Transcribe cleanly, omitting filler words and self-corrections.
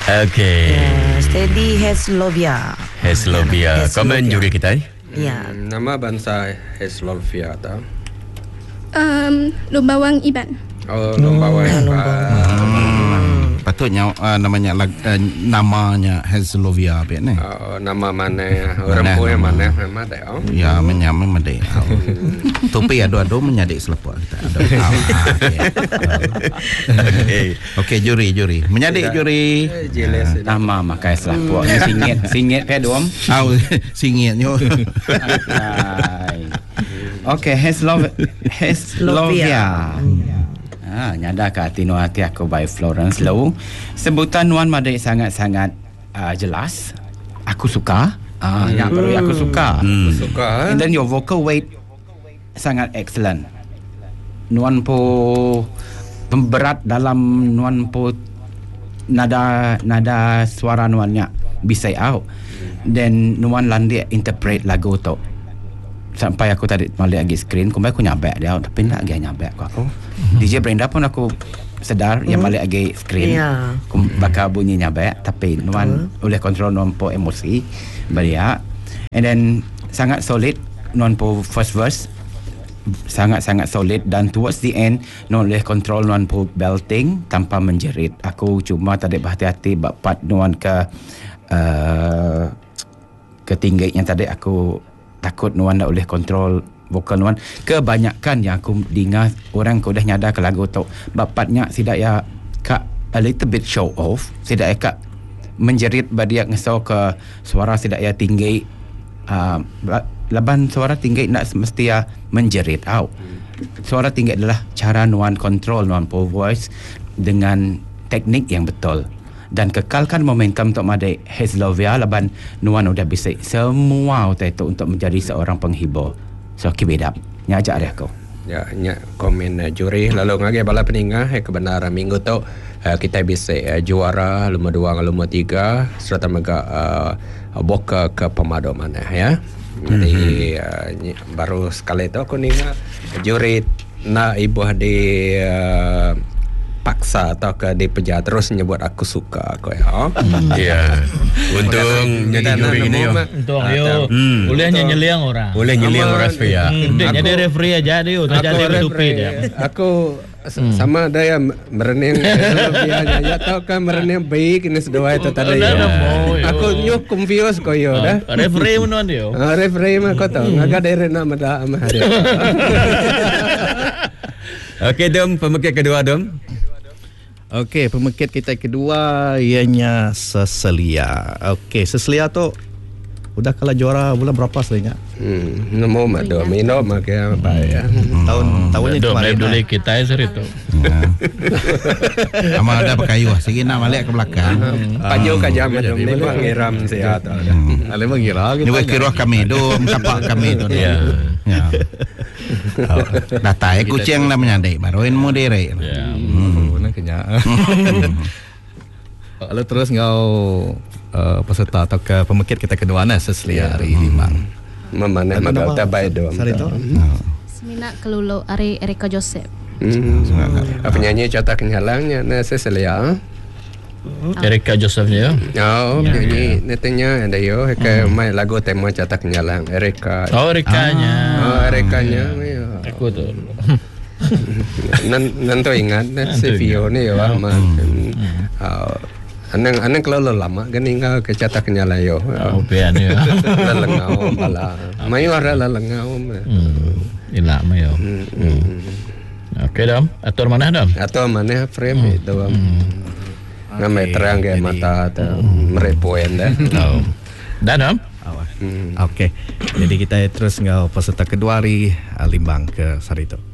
Okey. Steady Heslovia. Komen juri kita. Ya. Nama bangsa Heslovia tak? Lombawang Iban. Oh, Lombawang. Patutnya namanya Heslovia apa ni? Nama mana? Orang punya mana? Nama dah. Ya, menyamai made. Topi ado-ado menyadik selepuk kita. Okey, juri. Menyadik juri. Nama makai selepuk. Singit pedom. Singitnya. Okey, Heslovia. Nyada ke hati hati aku by Florence Low. Sebutan Nuan Madai sangat-sangat jelas. Aku suka. Yang perlu aku suka. Suka. And then your vocal weight sangat excellent. Nuan po pemberat dalam Nuan po nada suara Nuannya bisa out. Then Nuan landi interpret lagu tu. Sampai aku tadi melihat lagi screen, kemudian aku nyabek dia, tapi nak lagi nyabek aku. DJ Brenda pun aku sedar yang balik lagi screen. Aku bakal bunyi nyabek, tapi Nuan boleh kontrol Nuan po emosi beria. And then sangat solid Nuan po first verse, sangat-sangat solid, dan towards the end Nuan boleh kontrol Nuan po belting tanpa menjerit. Aku cuma tadi berhati-hati part Nuan ke tingginya tadi aku takut Nuan tak boleh kontrol vokal Nuan. Kebanyakan yang aku dengar orang kau dah nyadar ke lagu tu bapatnya tidak ya kak a little bit show off, tidak ya kak menjerit badia ngesau ke suara tidak ya tinggi, laban suara tinggi nak mesti ya menjerit out. Suara tinggi adalah cara Nuan kontrol Nuan po voice dengan teknik yang betul. Dan kekalkan momentum untuk Madai Heslovia, laban Nuan udah bisa semua itu untuk menjadi seorang penghibur. So keep it up. Nyajak dia aku. Ya, komen juri lalu ngage bala peningah kebenaran minggu tu kita bisa juara lomba 2 lomba 3 serta mega boka ke pemadu mana ya. Jadi baru sekali tu aku ninga juri na ibu di paksa atau ke di penjara terus nyebut aku suka aku ya. Ya. Untung jadi juri ini yo. Untung yo. Boleh nyeliang orang. Boleh nyeliang orang supaya. Jadi referee aja dia, tak jadi stupid dia. Aku sama ada yang merening biasanya ya tahu kan merening baik ini sedua itu tadi. Aku nyuk confuse ko yo dah. Referee menon dia. Referee mah kau tahu ngaga dari nak mada ama hari. Okey Dom, pemekit kedua Dom. Okey, pemekit kita kedua ianya Seselia. Okey, Seselia tu udah kalah juara bulan berapa selingnya? Namo mado minum makai apa ya. Tahunnya kemarin. Dulu kita itu. Ama ada pekayu, sige nak balik ke belakang. Panjau ka jam dom ni pangiram sihat. Ale mengira gitu. Ni kira kami dom, kapak kami tu. Ya. Data kucing namanya dek, baruin modere. Ya. Kenya. Lalu terus kau peserta atau ke pemekit kita kedua Seselia hari Limang. Mana magal tabay dom. Semina kelulu Ari Erika Joseph. Penyanyi cetak nyalangnya Seselia. Erika Joseph dia. Oh, penyanyi netenya ada yo ke mai lagu tema cetak nyalang Erika. Oh, Erikanya. Oh, Erikanya. Aku tu. Nanti ingat si Vio ni ya mah. Anang kalau lama geninga ke cetak nyala yo. Oh, pian ya. Lalengau bala. Mayu ara lalengau. Ila mayo. Okey Dam, atur mana Dam? Atur mana frame itu. Ngamai terang ke mata atau merepoen dah. Dah Dam? Okey. Jadi kita terus ngau peserta kedua hari Limbang ke Sarito.